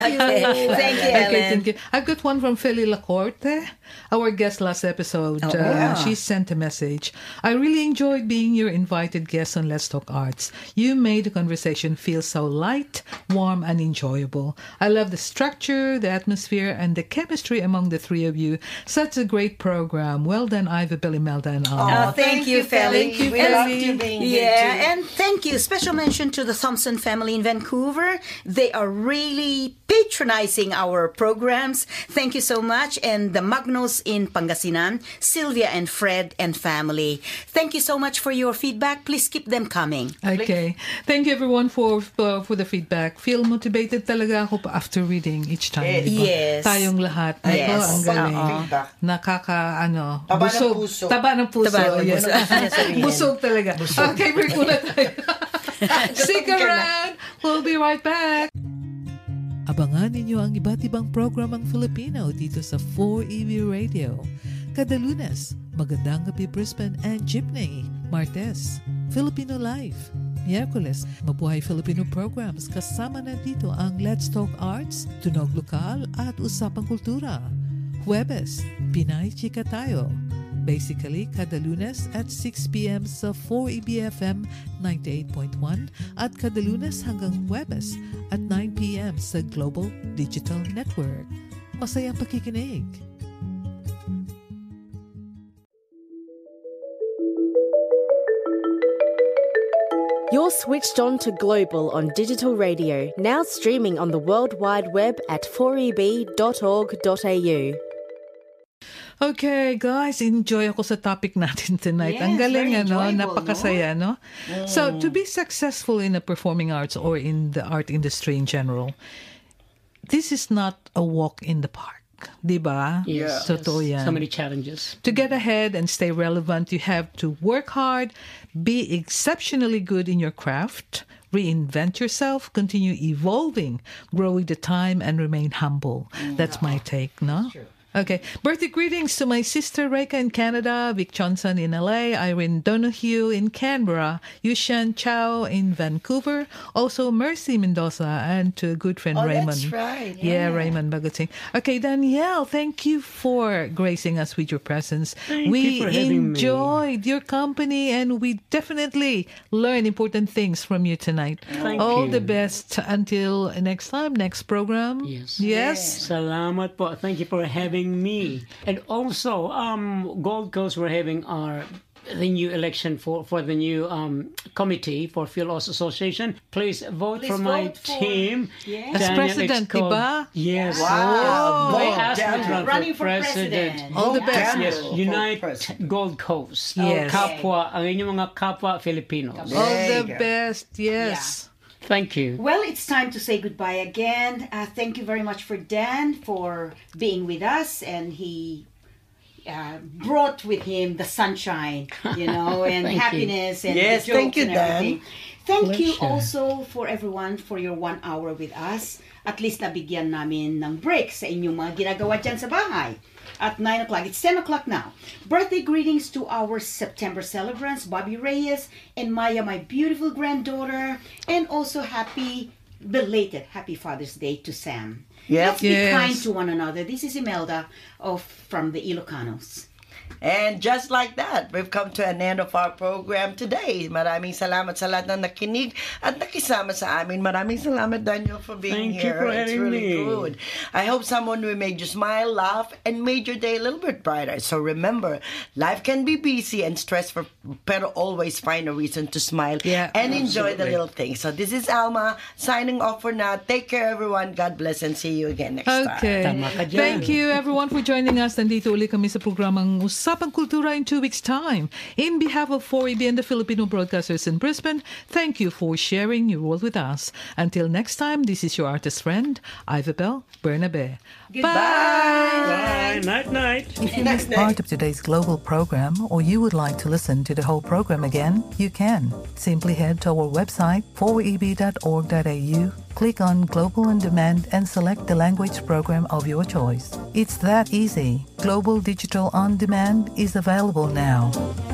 Okay. Thank you, Ellen. Okay, thank you. I've got one from Feli Lacorte, our guest last episode. She sent a message. I really enjoyed being your invited guest on Let's Talk Arts. You made the conversation feel so light, warm, and enjoyable. I love the structure, the atmosphere, and the chemistry among the three of you. Such a great program. Well done, Ivy, Billy, Melda, and Alma. Oh, thank you, Feli. Thank you, We loved Feli. you being here too. And thank you. Special mention to the Thompson family in Vancouver. They are really patronizing our programs. Thank you so much. And the Magnos in Pangasinan, Sylvia and Fred and family. Thank you so much for your feedback. Please keep them coming. Okay. Thank you everyone for the feedback. Feel motivated talaga ako after reading each time. Diba? Yes. Tayong lahat. Yes. Diba? Ang galing. Feedback. Taba ng puso. Taba ng puso. Taba ng Yes. puso. Busog talaga. Okay, break muna tayo. Stick around. We'll be right back. Abangan ninyo ang iba't ibang programang Filipino dito sa 4EB Radio. Kada Lunes, Magandang Gabi Brisbane and Jeepney. Martes, Filipino Life. Miyerkules, Mabuhay Filipino Programs kasama na dito ang Let's Talk Arts, Tunog Lokal at Usapang Kultura. Huwebes, Pinay Chika Tayo. Basically, kada Lunes at 6 p.m. sa 4EBFM 98.1 at kada Lunes hanggang Huwebes at 9 p.m. sa Global Digital Network. Masayang pakikinig! You're switched on to Global on digital radio, now streaming on the World Wide Web at 4eb.org.au. Okay, guys, enjoy ako sa topic natin tonight. Yes, Ang galing, very enjoyable, napakasaya, no? So, to be successful in the performing arts or in the art industry in general, this is not a walk in the park. Diba? Yes. Totoo yan. So many challenges. To get ahead and stay relevant, you have to work hard, be exceptionally good in your craft, reinvent yourself, continue evolving, grow with the time, and remain humble. That's my take, no? Sure. Okay. Birthday greetings to my sister Reika in Canada, Vic Johnson in LA, Irene Donahue in Canberra, Yushan Chow in Vancouver, also Mercy Mendoza, and to a good friend Raymond. That's right. Yeah, Raymond Bagating. Okay, Danielle, thank you for gracing us with your presence. Thank we you for having me. enjoyed your company and we definitely learned important things from you tonight. Thank All you. the best until next time, next program. Yes. Yes. Salamat po. Thank you for having me. And also, Gold Coast, we're having the new election for the new committee for Phil Arts Association. Please vote for my team. Yes. As Daniel, president, it's called- diba? Yes. Wow. They Go, asked me to Daniel. run Running for president. All the best. Yes, Daniel, Unite for president. Gold Coast. Yes. Kapwa, ang inyong mga kapwa Filipinos. All There the you go. best. Yes. Thank you. Well, it's time to say goodbye again. Thank you very much for Dan for being with us, and he brought with him the sunshine, and Thank you. happiness and Yes, the jokes thank you, and Dan. everything. Thank you Pleasure. also for everyone for your 1 hour with us. At least nabigyan namin ng break sa inyong mga ginagawa dyan sa bahay. At 9 o'clock, it's 10 o'clock now. Birthday greetings to our September celebrants, Bobby Reyes and Maya, my beautiful granddaughter. And also belated Happy Father's Day to Sam. Yep. Let's be Yes. kind to one another. This is Imelda from the Ilocanos. And just like that, we've come to an end of our program today. Maraming salamat sa lahat ng nakinig at nakisama sa amin. Maraming salamat, Daniel, for being Thank you here. for It's having really me. good. I hope someone will made you smile, laugh, and made your day a little bit brighter. So remember, life can be busy and stressful, pero always find a reason to smile and enjoy the little things. So this is Alma signing off for now. Take care, everyone. God bless and see you again next Okay. time. Tama ka dyan. Thank you everyone for joining us. Nandito ulit kami sa programang Usapang Kultura in 2 weeks' time. In behalf of 4EB and the Filipino broadcasters in Brisbane, thank you for sharing your world with us. Until next time, this is your artist friend, Ivabel Bernabe. Bye. Night, night. If you missed part of today's global program or you would like to listen to the whole program again, you can. Simply head to our website 4eb.org.au, click on Global On Demand and select the language program of your choice. It's that easy. Global Digital On Demand is available now.